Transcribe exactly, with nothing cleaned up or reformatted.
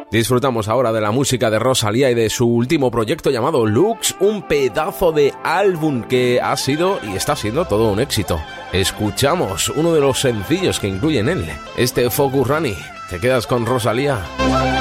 Disfrutamos ahora de la música de Rosalía y de su último proyecto llamado Lux, un pedazo de álbum que ha sido y está siendo todo un éxito. Escuchamos uno de los sencillos que incluye en él, este Focus Rani. ¿Te quedas con Rosalía?